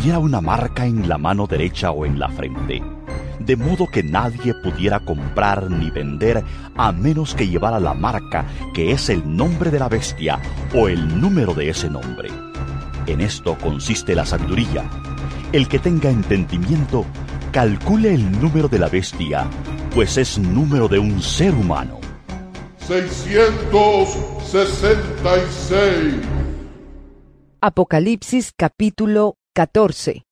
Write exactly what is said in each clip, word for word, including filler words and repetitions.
pusiera una marca en la mano derecha o en la frente, de modo que nadie pudiera comprar ni vender a menos que llevara la marca, que es el nombre de la bestia o el número de ese nombre. En esto consiste la sabiduría. El que tenga entendimiento, calcule el número de la bestia, pues es número de un ser humano. seiscientos sesenta y seis. Apocalipsis capítulo catorce.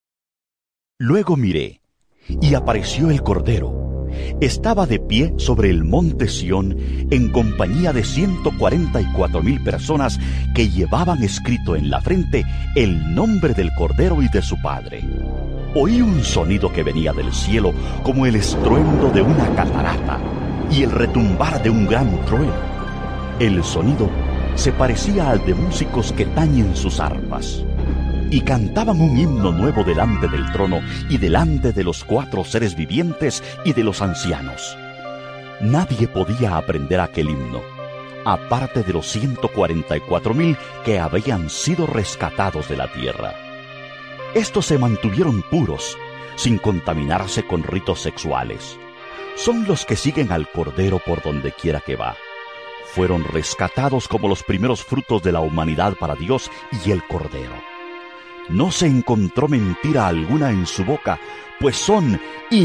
Luego miré, y apareció el Cordero. Estaba de pie sobre el monte Sión, en compañía de ciento cuarenta y cuatro mil personas que llevaban escrito en la frente el nombre del Cordero y de su Padre. Oí un sonido que venía del cielo como el estruendo de una catarata y el retumbar de un gran trueno. El sonido se parecía al de músicos que tañen sus arpas, y cantaban un himno nuevo delante del trono y delante de los cuatro seres vivientes y de los ancianos. Nadie podía aprender aquel himno, aparte de los ciento cuarenta y cuatro mil que habían sido rescatados de la tierra. Estos se mantuvieron puros, sin contaminarse con ritos sexuales. Son los que siguen al Cordero por donde quiera que va. Fueron rescatados como los primeros frutos de la humanidad para Dios y el Cordero. No se encontró mentira alguna en su boca, pues son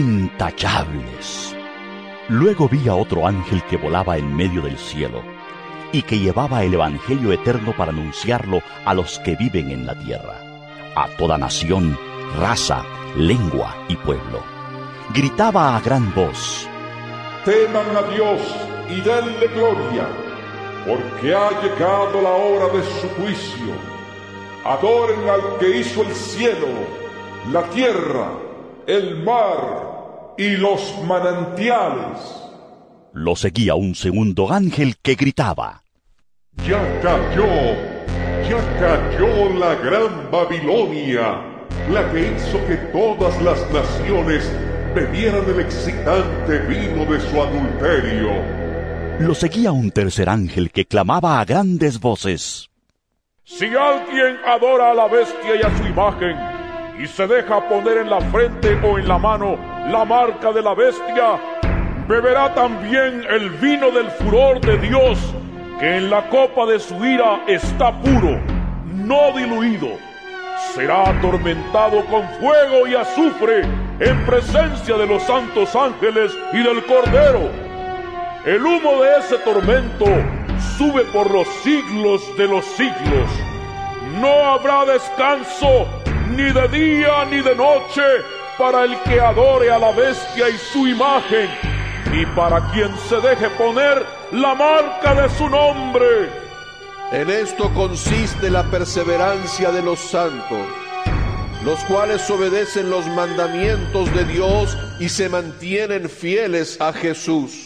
intachables. Luego vi a otro ángel que volaba en medio del cielo, y que llevaba el evangelio eterno para anunciarlo a los que viven en la tierra, a toda nación, raza, lengua y pueblo. Gritaba a gran voz: Teman a Dios y denle gloria, porque ha llegado la hora de su juicio. Adoren al que hizo el cielo, la tierra, el mar y los manantiales. Lo seguía un segundo ángel que gritaba: Ya cayó, ya cayó la gran Babilonia, la que hizo que todas las naciones bebieran el excitante vino de su adulterio. Lo seguía un tercer ángel que clamaba a grandes voces: Si alguien adora a la bestia y a su imagen, y se deja poner en la frente o en la mano la marca de la bestia, beberá también el vino del furor de Dios, que en la copa de su ira está puro, no diluido. Será atormentado con fuego y azufre en presencia de los santos ángeles y del Cordero. El humo de ese tormento sube por los siglos de los siglos. No habrá descanso, ni de día ni de noche, para el que adore a la bestia y su imagen, ni para quien se deje poner la marca de su nombre. En esto consiste la perseverancia de los santos, los cuales obedecen los mandamientos de Dios y se mantienen fieles a Jesús.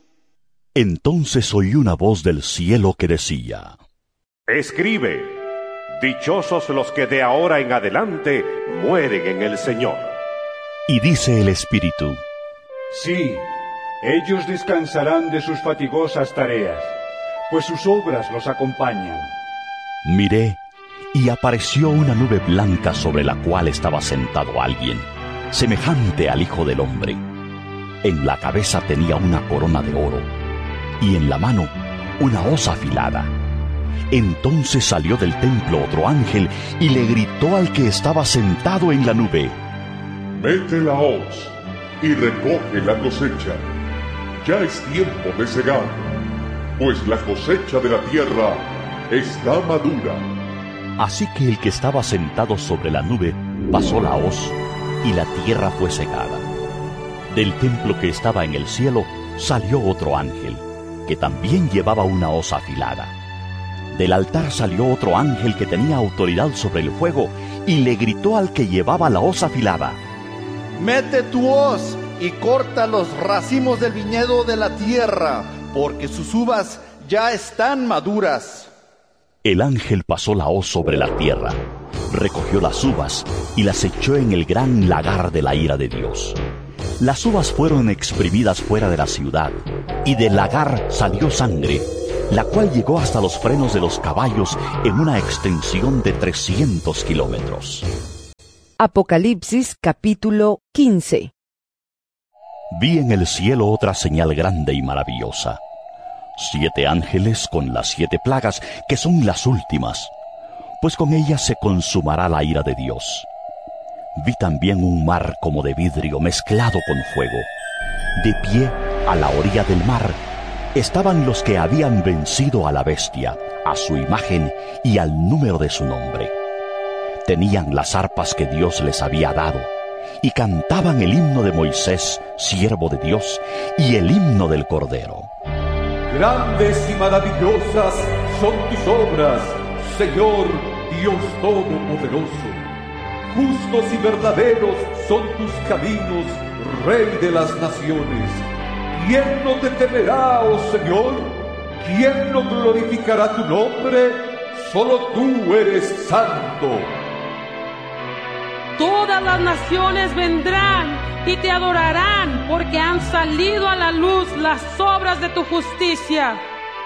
Entonces oí una voz del cielo que decía: Escribe, dichosos los que de ahora en adelante mueren en el Señor. Y dice el Espíritu: Sí, ellos descansarán de sus fatigosas tareas, pues sus obras los acompañan. Miré, y apareció una nube blanca sobre la cual estaba sentado alguien, semejante al Hijo del Hombre. En la cabeza tenía una corona de oro, y en la mano una hoz afilada. Entonces salió del templo otro ángel y le gritó al que estaba sentado en la nube: Mete la hoz y recoge la cosecha. Ya es tiempo de cegar, pues la cosecha de la tierra está madura. Así que el que estaba sentado sobre la nube pasó la hoz, y la tierra fue cegada. Del templo que estaba en el cielo salió otro ángel, que también llevaba una hoz afilada. Del altar salió otro ángel que tenía autoridad sobre el fuego, y le gritó al que llevaba la hoz afilada: Mete tu hoz y corta los racimos del viñedo de la tierra, porque sus uvas ya están maduras. El ángel pasó la hoz sobre la tierra, recogió las uvas y las echó en el gran lagar de la ira de Dios. Las uvas fueron exprimidas fuera de la ciudad, y del lagar salió sangre, la cual llegó hasta los frenos de los caballos en una extensión de trescientos kilómetros. Apocalipsis capítulo quince. Vi en el cielo otra señal grande y maravillosa. Siete ángeles con las siete plagas, que son las últimas, pues con ellas se consumará la ira de Dios. Vi también un mar como de vidrio mezclado con fuego. De pie a la orilla del mar estaban los que habían vencido a la bestia, a su imagen y al número de su nombre. Tenían las arpas que Dios les había dado, y cantaban el himno de Moisés, siervo de Dios, y el himno del Cordero. Grandes y maravillosas son tus obras, Señor Dios Todopoderoso. Justos y verdaderos son tus caminos, Rey de las naciones. ¿Quién no te temerá, oh Señor? ¿Quién no glorificará tu nombre? Solo tú eres santo. Todas las naciones vendrán y te adorarán, porque han salido a la luz las obras de tu justicia.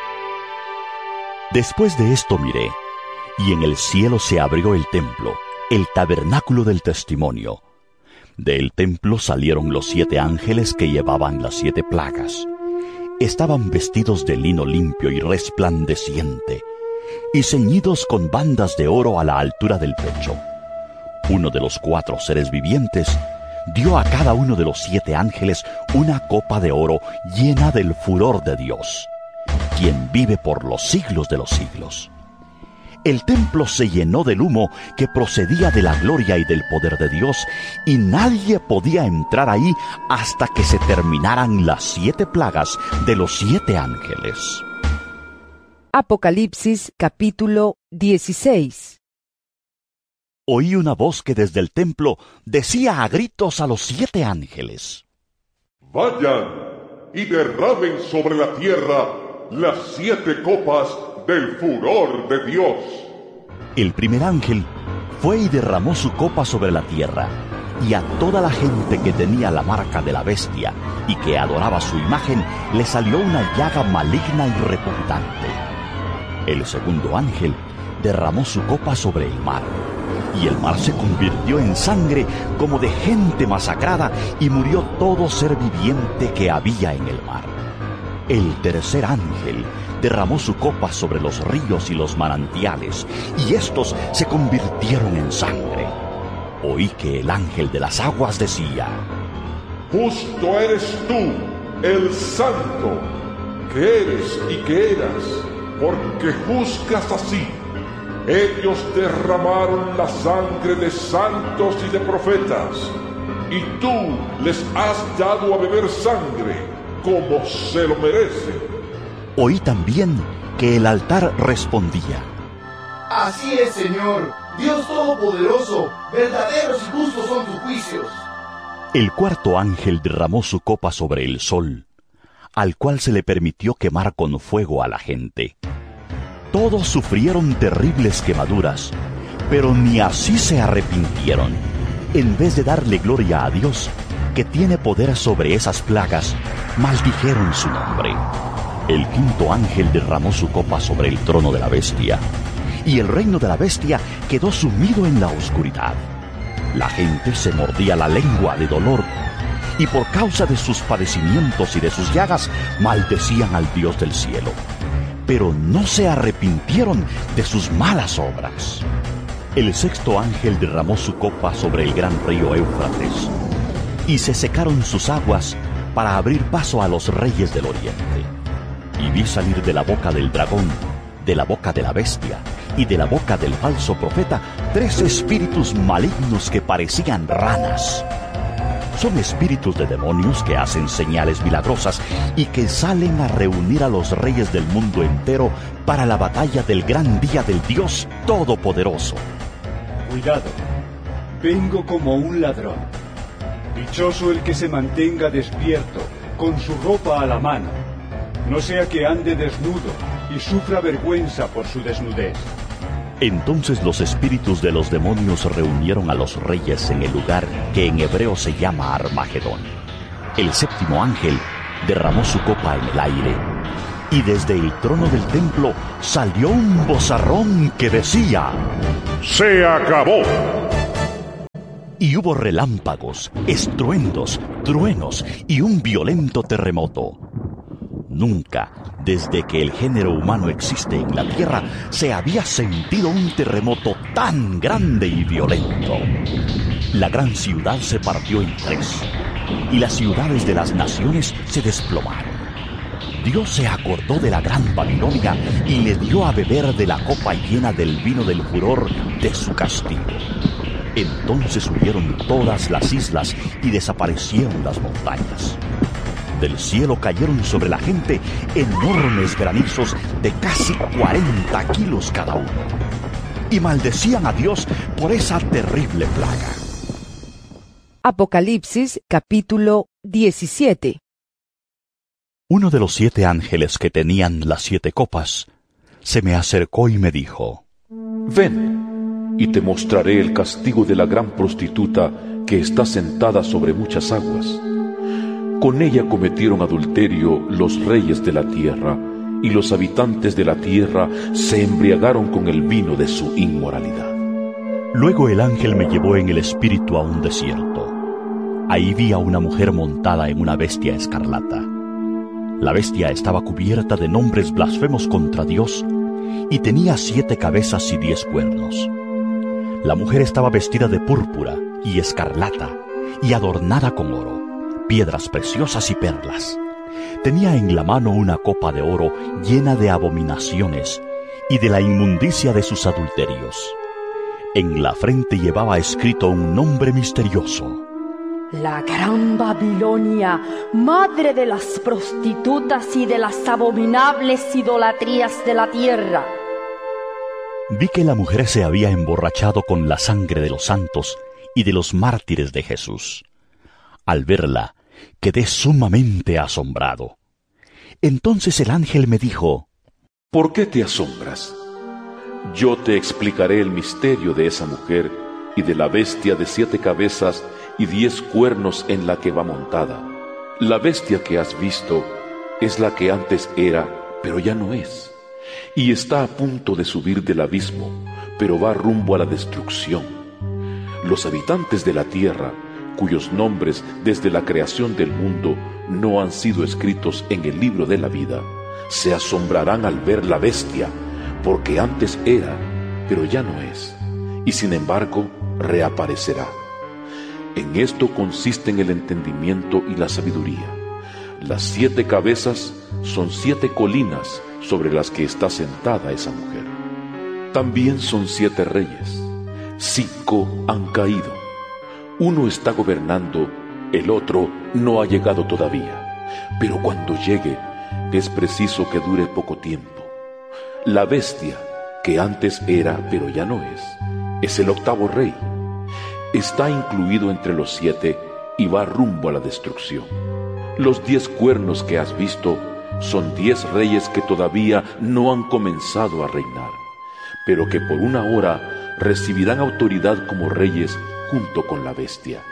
Después de esto miré, y en el cielo se abrió el templo, el tabernáculo del testimonio. Del templo salieron los siete ángeles que llevaban las siete plagas. Estaban vestidos de lino limpio y resplandeciente, y ceñidos con bandas de oro a la altura del pecho. Uno de los cuatro seres vivientes dio a cada uno de los siete ángeles una copa de oro llena del furor de Dios, quien vive por los siglos de los siglos. El templo se llenó del humo que procedía de la gloria y del poder de Dios, y nadie podía entrar ahí hasta que se terminaran las siete plagas de los siete ángeles. Apocalipsis capítulo dieciséis. Oí una voz que desde el templo decía a gritos a los siete ángeles: Vayan y derramen sobre la tierra las siete copas del furor de Dios. El primer ángel fue y derramó su copa sobre la tierra, y a toda la gente que tenía la marca de la bestia y que adoraba su imagen le salió una llaga maligna y repugnante. El segundo ángel derramó su copa sobre el mar, y el mar se convirtió en sangre como de gente masacrada, y murió todo ser viviente que había en el mar. El tercer ángel derramó su copa sobre los ríos y los manantiales, y éstos se convirtieron en sangre. Oí que el ángel de las aguas decía: Justo eres tú, el santo, que eres y que eras, porque juzgas así. Ellos derramaron la sangre de santos y de profetas, y tú les has dado a beber sangre, como se lo merecen. Oí también que el altar respondía: Así es, Señor, Dios Todopoderoso, verdaderos y justos son tus juicios. El cuarto ángel derramó su copa sobre el sol, al cual se le permitió quemar con fuego a la gente. Todos sufrieron terribles quemaduras, pero ni así se arrepintieron. En vez de darle gloria a Dios, que tiene poder sobre esas plagas, maldijeron su nombre. El quinto ángel derramó su copa sobre el trono de la bestia, y el reino de la bestia quedó sumido en la oscuridad. La gente se mordía la lengua de dolor, y por causa de sus padecimientos y de sus llagas, maldecían al Dios del cielo. Pero no se arrepintieron de sus malas obras. El sexto ángel derramó su copa sobre el gran río Éufrates, y se secaron sus aguas para abrir paso a los reyes del oriente. Y vi salir de la boca del dragón, de la boca de la bestia y de la boca del falso profeta tres espíritus malignos que parecían ranas. Son espíritus de demonios que hacen señales milagrosas y que salen a reunir a los reyes del mundo entero para la batalla del gran día del Dios Todopoderoso. Cuidado, vengo como un ladrón. Dichoso el que se mantenga despierto, con su ropa a la mano, no sea que ande desnudo y sufra vergüenza por su desnudez. Entonces los espíritus de los demonios reunieron a los reyes en el lugar que en hebreo se llama Armagedón. El séptimo ángel derramó su copa en el aire, y desde el trono del templo salió un vozarrón que decía: ¡Se acabó! Y hubo relámpagos, estruendos, truenos y un violento terremoto. Nunca, desde que el género humano existe en la tierra, se había sentido un terremoto tan grande y violento. La gran ciudad se partió en tres, y las ciudades de las naciones se desplomaron. Dios se acordó de la gran Babilonia y le dio a beber de la copa llena del vino del furor de su castigo. Entonces huyeron todas las islas y desaparecieron las montañas. Del cielo cayeron sobre la gente enormes granizos de casi cuarenta kilos cada uno, y maldecían a Dios por esa terrible plaga. Apocalipsis capítulo diecisiete. Uno de los siete ángeles que tenían las siete copas se me acercó y me dijo: Ven, y te mostraré el castigo de la gran prostituta que está sentada sobre muchas aguas. Con ella cometieron adulterio los reyes de la tierra, y los habitantes de la tierra se embriagaron con el vino de su inmoralidad. Luego el ángel me llevó en el espíritu a un desierto. Ahí vi a una mujer montada en una bestia escarlata. La bestia estaba cubierta de nombres blasfemos contra Dios y tenía siete cabezas y diez cuernos. La mujer estaba vestida de púrpura y escarlata y adornada con oro, piedras preciosas y perlas. Tenía en la mano una copa de oro llena de abominaciones y de la inmundicia de sus adulterios. En la frente llevaba escrito un nombre misterioso: La gran Babilonia, madre de las prostitutas y de las abominables idolatrías de la tierra. Vi que la mujer se había emborrachado con la sangre de los santos y de los mártires de Jesús. Al verla, quedé sumamente asombrado. Entonces el ángel me dijo: ¿Por qué te asombras? Yo te explicaré el misterio de esa mujer y de la bestia de siete cabezas y diez cuernos en la que va montada. La bestia que has visto es la que antes era, pero ya no es. Y está a punto de subir del abismo, pero va rumbo a la destrucción. Los habitantes de la tierra, cuyos nombres desde la creación del mundo no han sido escritos en el libro de la vida, se asombrarán al ver la bestia, porque antes era, pero ya no es, y sin embargo reaparecerá. En esto consisten el entendimiento y la sabiduría. Las siete cabezas son siete colinas sobre las que está sentada esa mujer. También son siete reyes. Cinco han caído. Uno está gobernando, el otro no ha llegado todavía. Pero cuando llegue, es preciso que dure poco tiempo. La bestia, que antes era, pero ya no es, es el octavo rey. Está incluido entre los siete y va rumbo a la destrucción. Los diez cuernos que has visto son diez reyes que todavía no han comenzado a reinar, pero que por una hora recibirán autoridad como reyes junto con la bestia.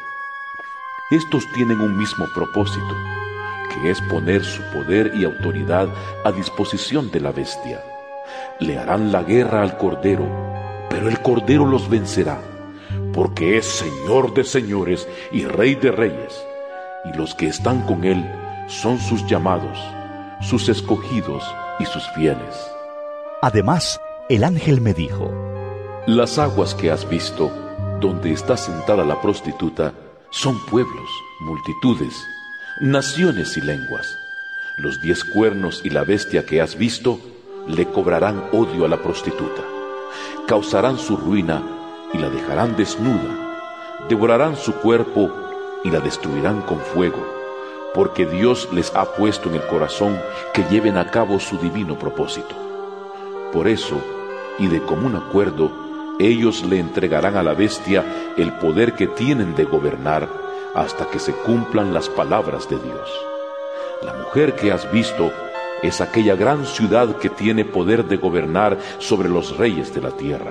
Estos tienen un mismo propósito, que es poner su poder y autoridad a disposición de la bestia. Le harán la guerra al Cordero, pero el Cordero los vencerá, porque es Señor de señores y Rey de reyes, y los que están con Él son sus llamados, sus escogidos y sus fieles. Además, el ángel me dijo: Las aguas que has visto, donde está sentada la prostituta, son pueblos, multitudes, naciones y lenguas. Los diez cuernos y la bestia que has visto le cobrarán odio a la prostituta, causarán su ruina y la dejarán desnuda, devorarán su cuerpo y la destruirán con fuego, porque Dios les ha puesto en el corazón que lleven a cabo su divino propósito. Por eso, y de común acuerdo, ellos le entregarán a la bestia el poder que tienen de gobernar hasta que se cumplan las palabras de Dios. La mujer que has visto es aquella gran ciudad que tiene poder de gobernar sobre los reyes de la tierra.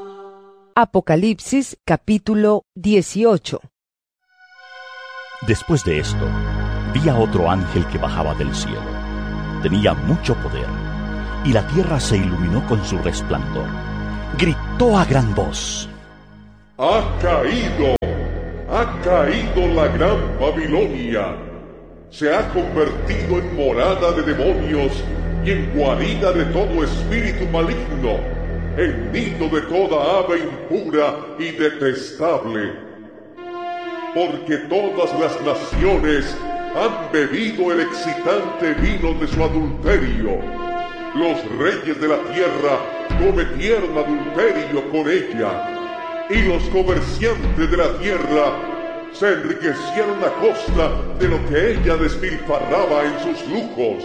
Apocalipsis capítulo dieciocho. Después de esto, vi a otro ángel que bajaba del cielo. Tenía mucho poder, y la tierra se iluminó con su resplandor. Gritó a gran voz: Ha caído ha caído la gran Babilonia. Se ha convertido en morada de demonios y en guarida de todo espíritu maligno, en nido de toda ave impura y detestable. Porque todas las naciones han bebido el excitante vino de su adulterio. Los reyes de la tierra cometieron adulterio con ella, y los comerciantes de la tierra se enriquecieron a costa de lo que ella despilfarraba en sus lujos.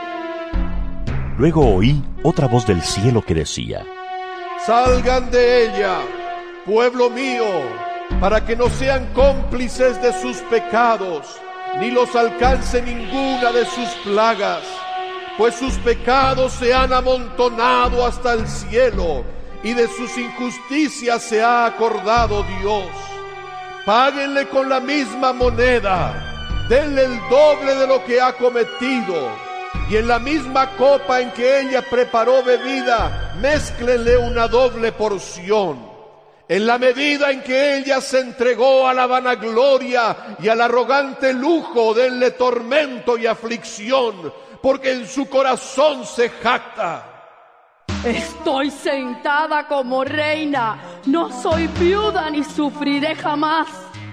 Luego oí otra voz del cielo que decía: Salgan de ella, pueblo mío, para que no sean cómplices de sus pecados, ni los alcance ninguna de sus plagas, pues sus pecados se han amontonado hasta el cielo, y de sus injusticias se ha acordado Dios. Páguenle con la misma moneda, denle el doble de lo que ha cometido, y en la misma copa en que ella preparó bebida, mézclenle una doble porción. En la medida en que ella se entregó a la vanagloria y al arrogante lujo, denle tormento y aflicción, porque en su corazón se jacta. Estoy sentada como reina, no soy viuda ni sufriré jamás.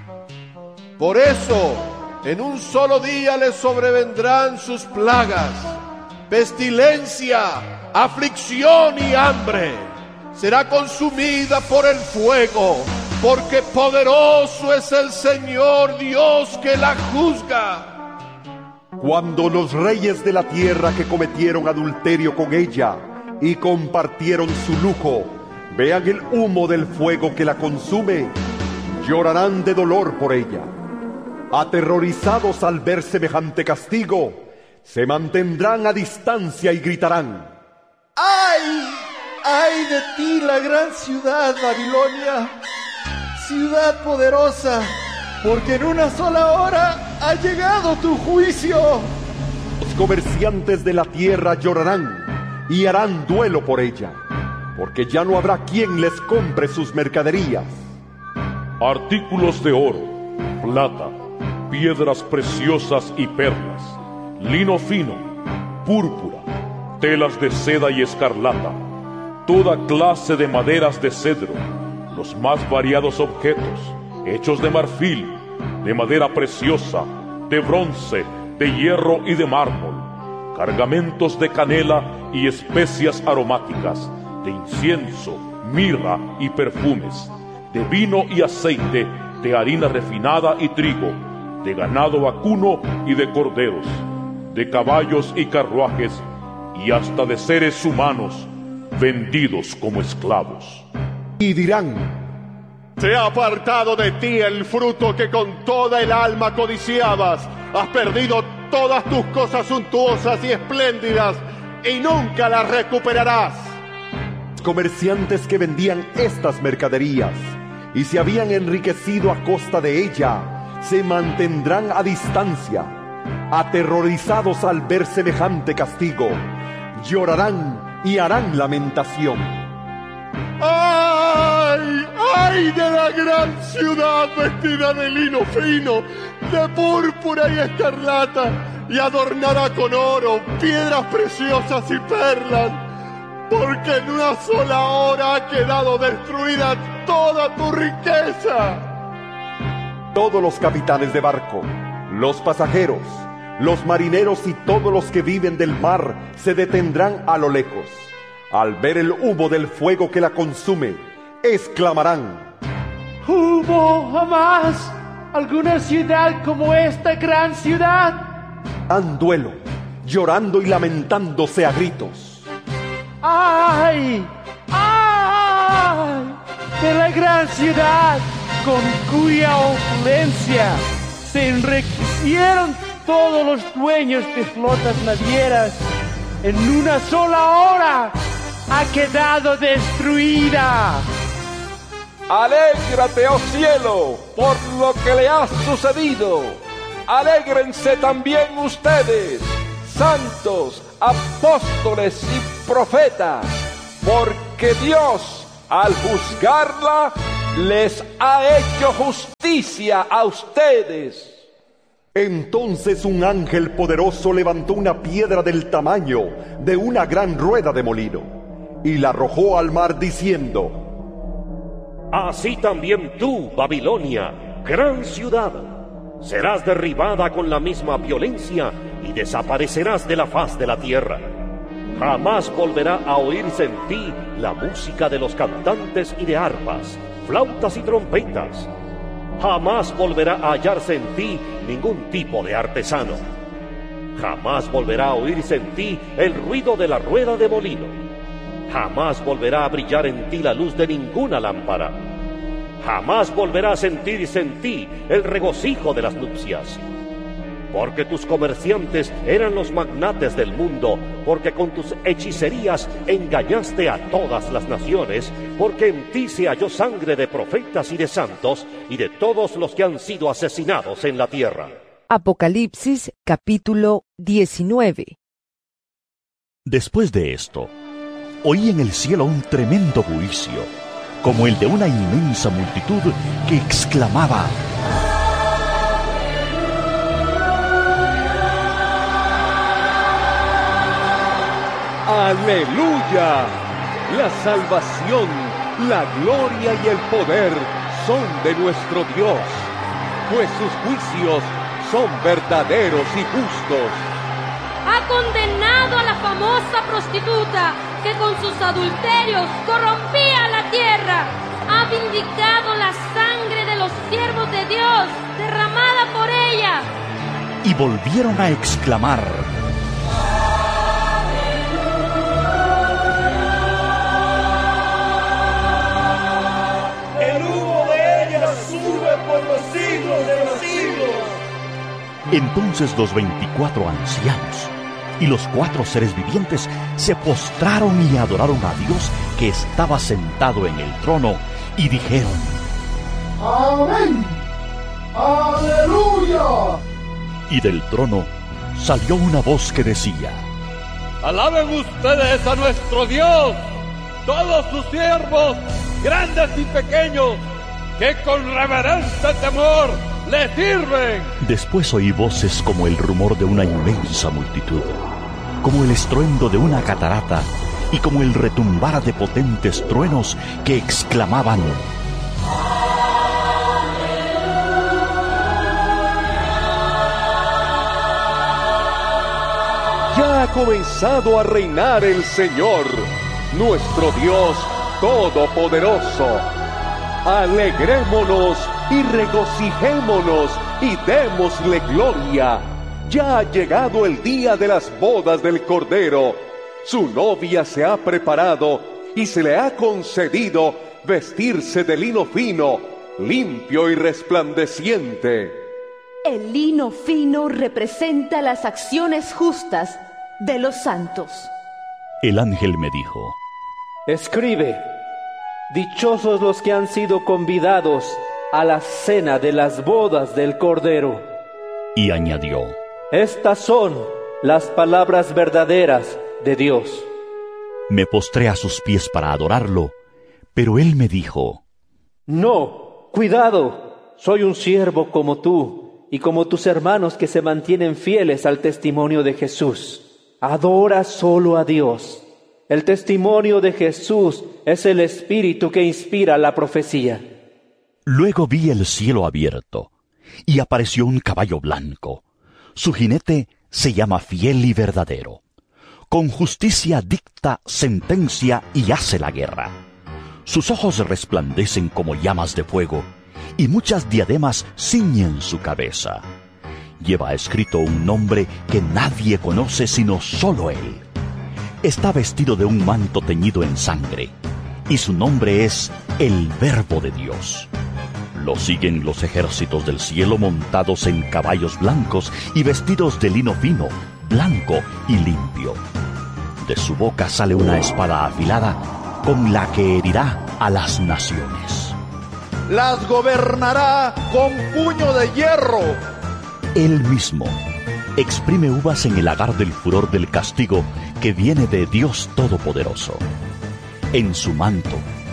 Por eso, en un solo día le sobrevendrán sus plagas, pestilencia, aflicción y hambre. Será consumida por el fuego, porque poderoso es el Señor Dios que la juzga. Cuando los reyes de la tierra que cometieron adulterio con ella y compartieron su lujo vean el humo del fuego que la consume, llorarán de dolor por ella. Aterrorizados al ver semejante castigo, se mantendrán a distancia y gritarán: ¡Ay! ¡Ay de ti, la gran ciudad, Babilonia! Ciudad poderosa, porque en una sola hora ha llegado tu juicio. Los comerciantes de la tierra llorarán y harán duelo por ella, porque ya no habrá quien les compre sus mercaderías. Artículos de oro, plata, piedras preciosas y perlas, lino fino, púrpura, telas de seda y escarlata, toda clase de maderas de cedro, los más variados objetos, hechos de marfil, de madera preciosa, de bronce, de hierro y de mármol, cargamentos de canela y especias aromáticas, de incienso, mirra y perfumes, de vino y aceite, de harina refinada y trigo, de ganado vacuno y de corderos, de caballos y carruajes, y hasta de seres humanos, vendidos como esclavos. Y dirán: Se ha apartado de ti el fruto que con toda el alma codiciabas. Has perdido todas tus cosas suntuosas y espléndidas, y nunca las recuperarás. Los comerciantes que vendían estas mercaderías y se habían enriquecido a costa de ella, se mantendrán a distancia, aterrorizados al ver semejante castigo. Llorarán y harán lamentación. ¡Ay! ¡Ay de la gran ciudad vestida de lino fino, de púrpura y escarlata, y adornada con oro, piedras preciosas y perlas! Porque en una sola hora ha quedado destruida toda tu riqueza. Todos los capitanes de barco, los pasajeros, los marineros y todos los que viven del mar se detendrán a lo lejos. Al ver el humo del fuego que la consume, exclamarán: ¿Hubo jamás alguna ciudad como esta gran ciudad? Dan duelo, llorando y lamentándose a gritos. ¡Ay! ¡Ay! De la gran ciudad con cuya opulencia se enriquecieron todos los dueños de flotas navieras. En una sola hora ha quedado destruida. Alégrate, oh cielo, por lo que le ha sucedido. Alégrense también ustedes, santos, apóstoles y profetas, porque Dios, al juzgarla, les ha hecho justicia a ustedes. Entonces un ángel poderoso levantó una piedra del tamaño de una gran rueda de molino y la arrojó al mar diciendo: Así también tú, Babilonia, gran ciudad, serás derribada con la misma violencia y desaparecerás de la faz de la tierra. Jamás volverá a oírse en ti la música de los cantantes y de arpas, flautas y trompetas. Jamás volverá a hallarse en ti ningún tipo de artesano. Jamás volverá a oírse en ti el ruido de la rueda de molino. Jamás volverá a brillar en ti la luz de ninguna lámpara. Jamás volverá a sentirse en ti el regocijo de las nupcias. Porque tus comerciantes eran los magnates del mundo, porque con tus hechicerías engañaste a todas las naciones, porque en ti se halló sangre de profetas y de santos, y de todos los que han sido asesinados en la tierra. Apocalipsis capítulo diecinueve. Después de esto, oí en el cielo un tremendo juicio, como el de una inmensa multitud que exclamaba: ¡Aleluya! La salvación, la gloria y el poder son de nuestro Dios, pues sus juicios son verdaderos y justos. Ha condenado a la famosa prostituta que con sus adulterios corrompía la tierra. Ha vindicado la sangre de los siervos de Dios derramada por ella. Y volvieron a exclamar: El humo de ella sube por los siglos de los siglos. Entonces los veinticuatro ancianos y los cuatro seres vivientes se postraron y adoraron a Dios que estaba sentado en el trono, y dijeron: ¡Amén! ¡Aleluya! Y del trono salió una voz que decía: ¡Alaben ustedes a nuestro Dios, todos sus siervos, grandes y pequeños, que con reverencia y temor le sirven! Después oí voces como el rumor de una inmensa multitud, como el estruendo de una catarata y como el retumbar de potentes truenos que exclamaban: Ya ha comenzado a reinar el Señor, nuestro Dios Todopoderoso. Alegrémonos y regocijémonos y démosle gloria. Ya ha llegado el día de las bodas del Cordero. Su novia se ha preparado y se le ha concedido vestirse de lino fino, limpio y resplandeciente. El lino fino representa las acciones justas de los santos. El ángel me dijo: Escribe: dichosos los que han sido convidados a la cena de las bodas del Cordero. Y añadió: Estas son las palabras verdaderas de Dios. Me postré a sus pies para adorarlo, pero él me dijo: No, cuidado, soy un siervo como tú y como tus hermanos que se mantienen fieles al testimonio de Jesús. Adora solo a Dios. El testimonio de Jesús es el espíritu que inspira la profecía. Luego vi el cielo abierto, y apareció un caballo blanco. Su jinete se llama Fiel y Verdadero. Con justicia dicta sentencia y hace la guerra. Sus ojos resplandecen como llamas de fuego, y muchas diademas ciñen su cabeza. Lleva escrito un nombre que nadie conoce sino solo él. Está vestido de un manto teñido en sangre, y su nombre es el Verbo de Dios. Lo siguen los ejércitos del cielo montados en caballos blancos y vestidos de lino fino, blanco y limpio. De su boca sale una espada afilada con la que herirá a las naciones. Las gobernará con puño de hierro. Él mismo exprime uvas en el lagar del furor del castigo que viene de Dios Todopoderoso. En su manto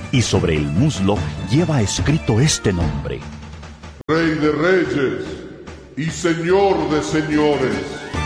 y sobre el muslo lleva escrito este nombre: Rey de Reyes y Señor de Señores.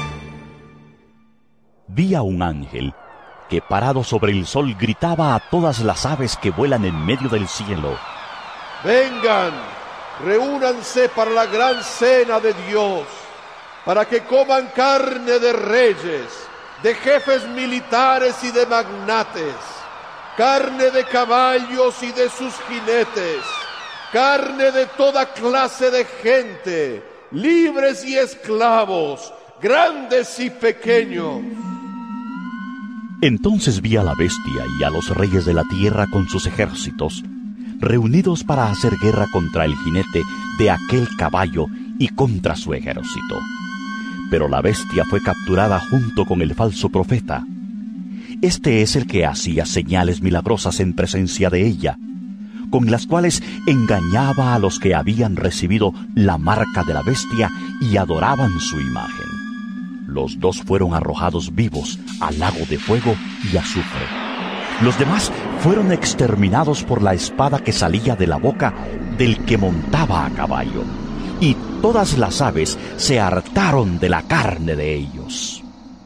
Vi a un ángel que parado sobre el sol gritaba a todas las aves que vuelan en medio del cielo: Vengan, reúnanse para la gran cena de Dios, para que coman carne de reyes, de jefes militares y de magnates, carne de caballos y de sus jinetes, carne de toda clase de gente, libres y esclavos, grandes y pequeños. Entonces vi a la bestia y a los reyes de la tierra con sus ejércitos, reunidos para hacer guerra contra el jinete de aquel caballo y contra su ejército. Pero la bestia fue capturada junto con el falso profeta. Este es el que hacía señales milagrosas en presencia de ella, con las cuales engañaba a los que habían recibido la marca de la bestia y adoraban su imagen. Los dos fueron arrojados vivos al lago de fuego y azufre. Los demás fueron exterminados por la espada que salía de la boca del que montaba a caballo, y todas las aves se hartaron de la carne de ellos.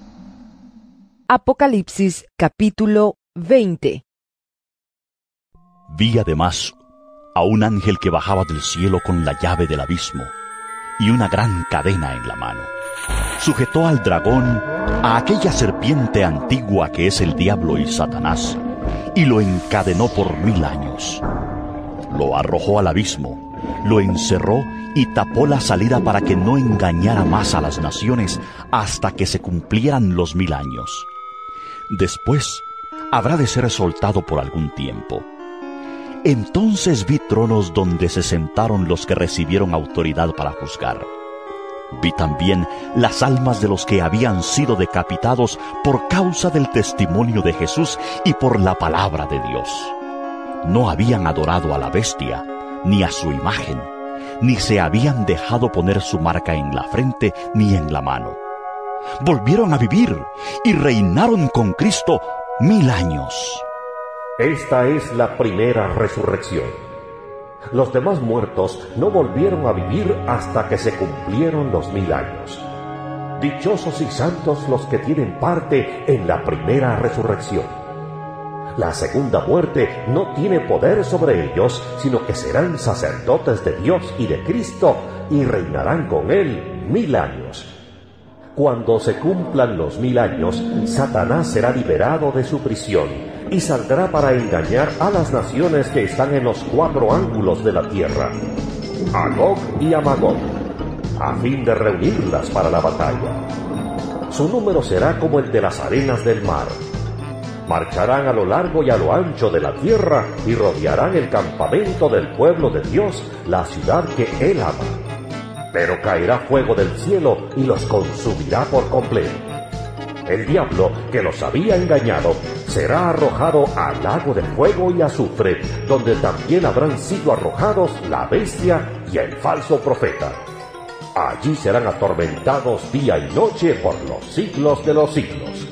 Apocalipsis capítulo veinte. Vi además a un ángel que bajaba del cielo con la llave del abismo y una gran cadena en la mano. Sujetó al dragón, a aquella serpiente antigua que es el diablo y Satanás, y lo encadenó por mil años. Lo arrojó al abismo, lo encerró y tapó la salida para que no engañara más a las naciones hasta que se cumplieran los mil años. Después habrá de ser soltado por algún tiempo. Entonces vi tronos donde se sentaron los que recibieron autoridad para juzgar. Vi también las almas de los que habían sido decapitados por causa del testimonio de Jesús y por la palabra de Dios. No habían adorado a la bestia, ni a su imagen, ni se habían dejado poner su marca en la frente ni en la mano. Volvieron a vivir y reinaron con Cristo mil años. Esta es la primera resurrección. Los demás muertos no volvieron a vivir hasta que se cumplieron los mil años. Dichosos y santos los que tienen parte en la primera resurrección. La segunda muerte no tiene poder sobre ellos, sino que serán sacerdotes de Dios y de Cristo y reinarán con Él mil años. Cuando se cumplan los mil años, Satanás será liberado de su prisión y saldrá para engañar a las naciones que están en los cuatro ángulos de la tierra, a Gog y a Magog, a fin de reunirlas para la batalla. Su número será como el de las arenas del mar. Marcharán a lo largo y a lo ancho de la tierra y rodearán el campamento del pueblo de Dios, la ciudad que Él ama. Pero caerá fuego del cielo y los consumirá por completo. El diablo que los había engañado será arrojado al lago de fuego y azufre, donde también habrán sido arrojados la bestia y el falso profeta. Allí serán atormentados día y noche por los siglos de los siglos.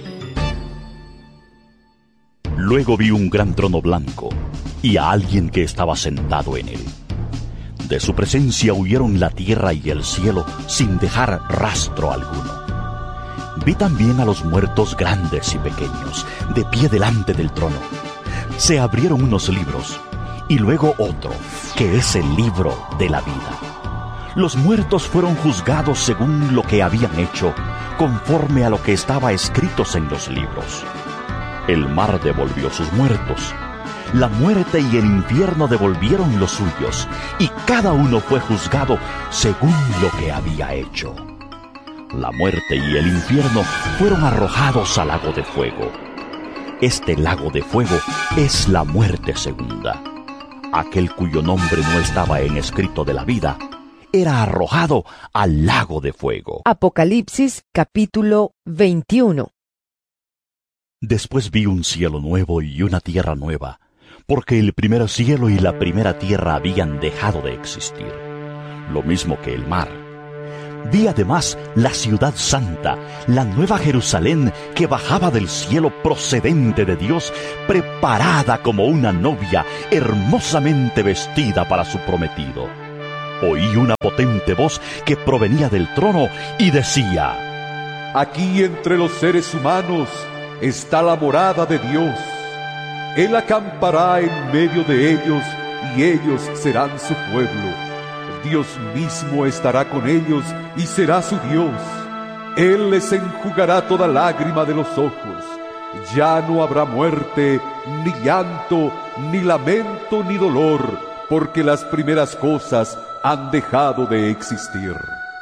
Luego vi un gran trono blanco y a alguien que estaba sentado en él. De su presencia huyeron la tierra y el cielo sin dejar rastro alguno. Vi también a los muertos grandes y pequeños, de pie delante del trono. Se abrieron unos libros, y luego otro, que es el libro de la vida. Los muertos fueron juzgados según lo que habían hecho, conforme a lo que estaba escritos en los libros. El mar devolvió sus muertos. La muerte y el infierno devolvieron los suyos, y cada uno fue juzgado según lo que había hecho. La muerte y el infierno fueron arrojados al lago de fuego. Este lago de fuego es la muerte segunda. Aquel cuyo nombre no estaba en escrito de la vida era arrojado al lago de fuego. Apocalipsis capítulo veintiuno. Después vi un cielo nuevo y una tierra nueva, porque el primer cielo y la primera tierra habían dejado de existir, lo mismo que el mar. Vi además la ciudad santa, la nueva Jerusalén que bajaba del cielo procedente de Dios, preparada como una novia, hermosamente vestida para su prometido. Oí una potente voz que provenía del trono y decía: Aquí entre los seres humanos está la morada de Dios. Él acampará en medio de ellos y ellos serán su pueblo. Dios mismo estará con ellos y será su Dios. Él les enjugará toda lágrima de los ojos. Ya no habrá muerte, ni llanto, ni lamento, ni dolor, porque las primeras cosas han dejado de existir.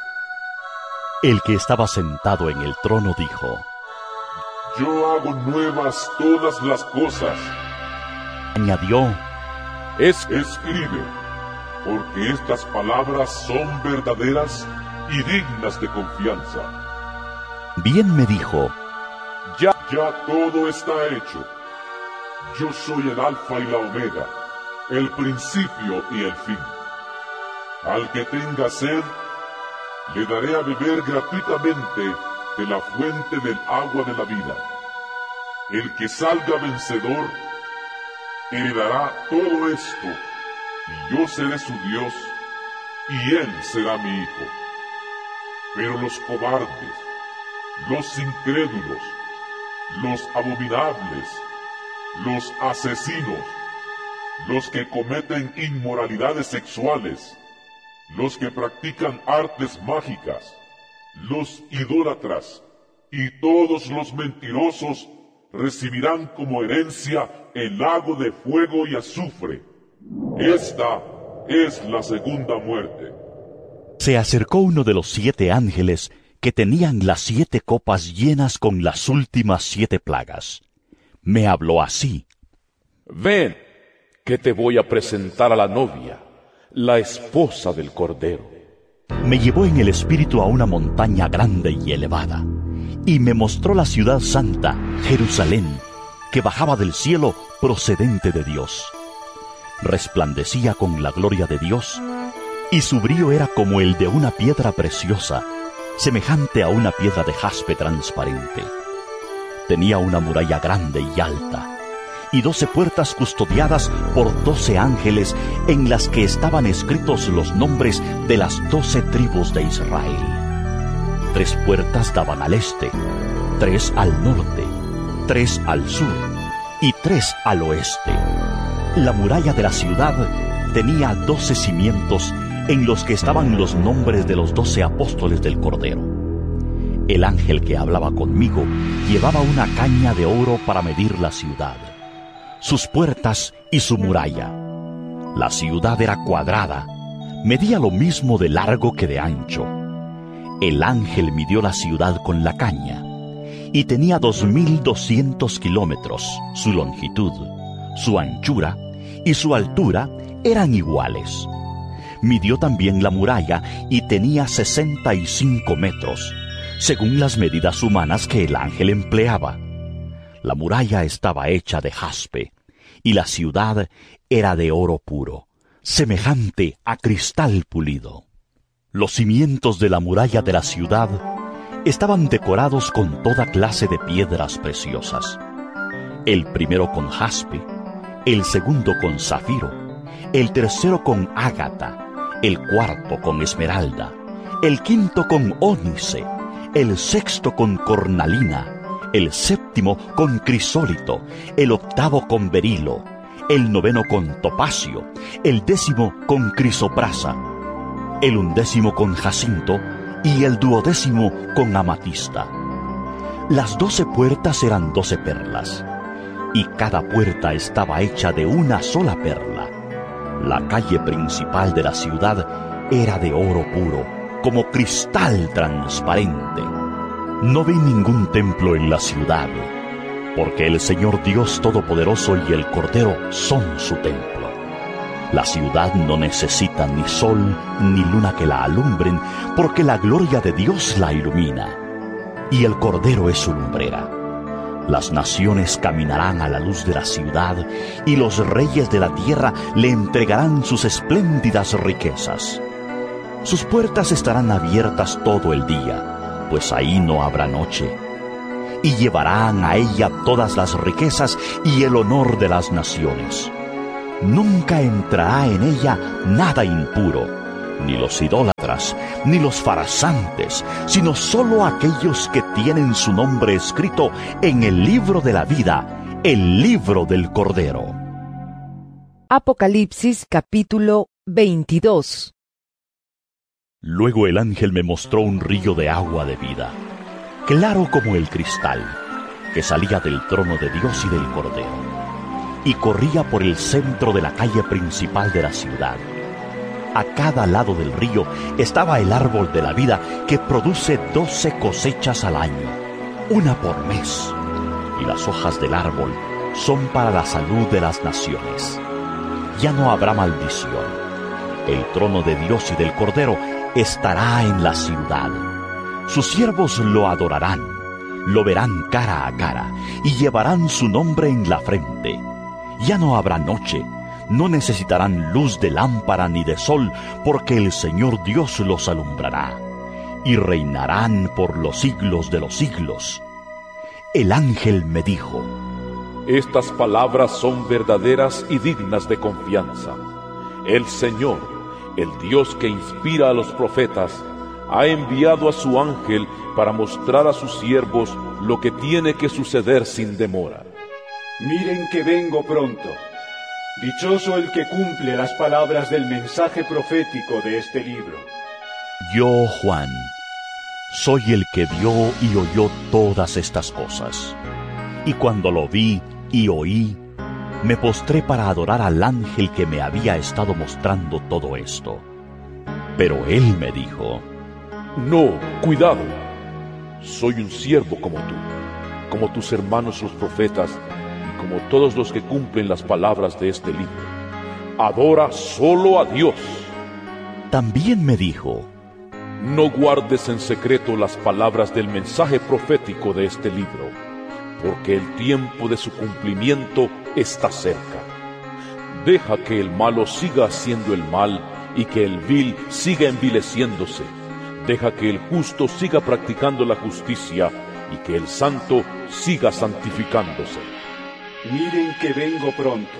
El que estaba sentado en el trono dijo: Yo hago nuevas todas las cosas. Añadió: es, escribe, porque estas palabras son verdaderas y dignas de confianza. Bien me dijo: Ya, ya todo está hecho. Yo soy el Alfa y la Omega, el principio y el fin. Al que tenga sed, le daré a beber gratuitamente de la fuente del agua de la vida. El que salga vencedor heredará todo esto, y yo seré su Dios, y él será mi hijo. Pero los cobardes, los incrédulos, los abominables, los asesinos, los que cometen inmoralidades sexuales, los que practican artes mágicas, los idólatras y todos los mentirosos recibirán como herencia el lago de fuego y azufre. Esta es la segunda muerte. Se acercó uno de los siete ángeles que tenían las siete copas llenas con las últimas siete plagas. Me habló así: Ven, que te voy a presentar a la novia, la esposa del Cordero. Me llevó en el espíritu a una montaña grande y elevada, y me mostró la ciudad santa, Jerusalén, que bajaba del cielo procedente de Dios. Resplandecía con la gloria de Dios, y su brillo era como el de una piedra preciosa, semejante a una piedra de jaspe transparente. Tenía una muralla grande y alta, y doce puertas custodiadas por doce ángeles, en las que estaban escritos los nombres de las doce tribus de Israel. Tres puertas daban al este, tres al norte, tres al sur y tres al oeste. La muralla de la ciudad tenía doce cimientos, en los que estaban los nombres de los doce apóstoles del Cordero. El ángel que hablaba conmigo llevaba una caña de oro para medir la ciudad, sus puertas y su muralla. La ciudad era cuadrada, medía lo mismo de largo que de ancho. El ángel midió la ciudad con la caña, y tenía dos mil doscientos kilómetros. Su longitud, su anchura y su altura eran iguales. Midió también la muralla y tenía sesenta y cinco metros, según las medidas humanas que el ángel empleaba. La muralla estaba hecha de jaspe, y la ciudad era de oro puro, semejante a cristal pulido. Los cimientos de la muralla de la ciudad estaban decorados con toda clase de piedras preciosas. El primero con jaspe, el segundo con zafiro, el tercero con ágata, el cuarto con esmeralda, el quinto con ónice, el sexto con cornalina, el séptimo con crisólito, el octavo con berilo, el noveno con topacio, el décimo con crisoprasa, el undécimo con jacinto y el duodécimo con amatista. Las doce puertas eran doce perlas, y cada puerta estaba hecha de una sola perla. La calle principal de la ciudad era de oro puro, como cristal transparente. No vi ningún templo en la ciudad, porque el Señor Dios Todopoderoso y el Cordero son su templo. La ciudad no necesita ni sol ni luna que la alumbren, porque la gloria de Dios la ilumina, y el Cordero es su lumbrera. Las naciones caminarán a la luz de la ciudad, y los reyes de la tierra le entregarán sus espléndidas riquezas. Sus puertas estarán abiertas todo el día, pues ahí no habrá noche. Y llevarán a ella todas las riquezas y el honor de las naciones. Nunca entrará en ella nada impuro, ni los idólatras, ni los farsantes, sino solo aquellos que tienen su nombre escrito en el libro de la vida, el libro del Cordero. Apocalipsis capítulo veintidós. Luego el ángel me mostró un río de agua de vida, claro como el cristal, que salía del trono de Dios y del Cordero, y corría por el centro de la calle principal de la ciudad. A cada lado del río estaba el árbol de la vida, que produce doce cosechas al año, una por mes, y las hojas del árbol son para la salud de las naciones. Ya no habrá maldición. El trono de Dios y del Cordero estará en la ciudad. Sus siervos lo adorarán, lo verán cara a cara, y llevarán su nombre en la frente. Ya no habrá noche, no necesitarán luz de lámpara ni de sol, porque el Señor Dios los alumbrará, y reinarán por los siglos de los siglos. El ángel me dijo: Estas palabras son verdaderas y dignas de confianza. El Señor, el Dios que inspira a los profetas, ha enviado a su ángel para mostrar a sus siervos lo que tiene que suceder sin demora. Miren que vengo pronto. Dichoso el que cumple las palabras del mensaje profético de este libro. Yo, Juan, soy el que vio y oyó todas estas cosas. Y cuando lo vi y oí, me postré para adorar al ángel que me había estado mostrando todo esto. Pero él me dijo: No, cuidado. Soy un siervo como tú, como tus hermanos los profetas, y como todos los que cumplen las palabras de este libro. Adora solo a Dios. También me dijo: No guardes en secreto las palabras del mensaje profético de este libro, porque el tiempo de su cumplimiento está cerca. Deja que el malo siga haciendo el mal y que el vil siga envileciéndose. Deja que el justo siga practicando la justicia y que el santo siga santificándose. Miren que vengo pronto.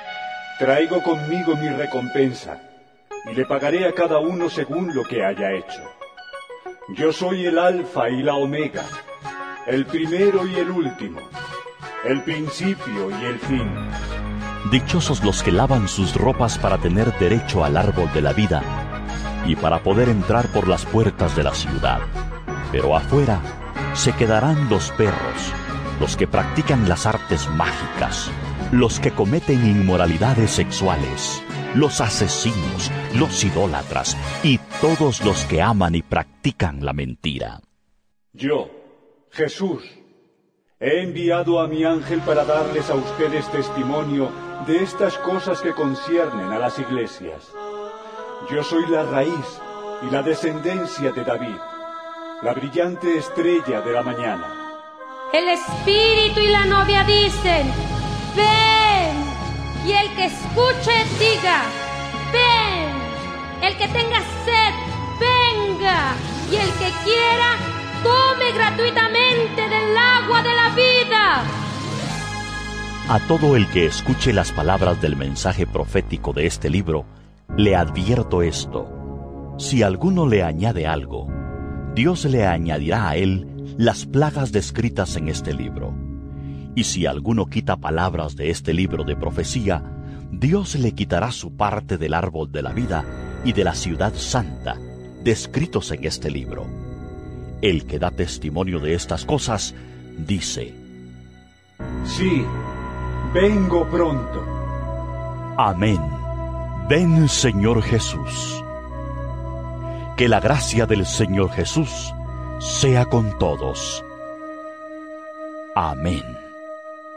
Traigo conmigo mi recompensa y le pagaré a cada uno según lo que haya hecho. Yo soy el Alfa y la Omega, el primero y el último, el principio y el fin. Dichosos los que lavan sus ropas para tener derecho al árbol de la vida y para poder entrar por las puertas de la ciudad. Pero afuera se quedarán los perros, los que practican las artes mágicas, los que cometen inmoralidades sexuales, los asesinos, los idólatras y todos los que aman y practican la mentira. Yo, Jesús, he enviado a mi ángel para darles a ustedes testimonio de estas cosas que conciernen a las iglesias. Yo soy la raíz y la descendencia de David, la brillante estrella de la mañana. El espíritu y la novia dicen: ven. Y el que escuche diga: ven. El que tenga sed, venga. Y el que quiera, tome gratuitamente del agua de la vida. A todo el que escuche las palabras del mensaje profético de este libro, le advierto esto: si alguno le añade algo, Dios le añadirá a él las plagas descritas en este libro. Y si alguno quita palabras de este libro de profecía, Dios le quitará su parte del árbol de la vida y de la ciudad santa, descritos en este libro. El que da testimonio de estas cosas, dice: Sí, vengo pronto. Amén. Ven, Señor Jesús. Que la gracia del Señor Jesús sea con todos. Amén.